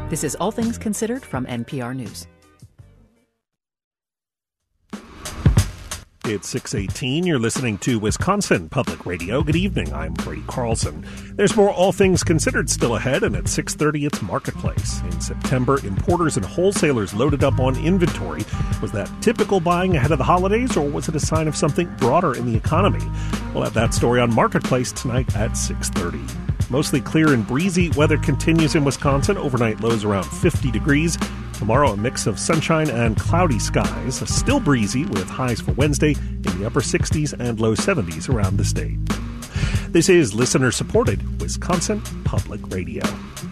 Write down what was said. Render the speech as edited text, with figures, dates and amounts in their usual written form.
This is All Things Considered from NPR News. It's 6:18. You're listening to Wisconsin Public Radio. Good evening. I'm Brady Carlson. There's more All Things Considered still ahead, and at 6:30, it's Marketplace. In September, importers and wholesalers loaded up on inventory. Was that typical buying ahead of the holidays, or was it a sign of something broader in the economy? We'll have that story on Marketplace tonight at 6:30. Mostly clear and breezy weather continues in Wisconsin. Overnight lows around 50 degrees. Tomorrow, a mix of sunshine and cloudy skies. Still breezy with highs for Wednesday in the upper 60s and low 70s around the state. This is listener-supported Wisconsin Public Radio.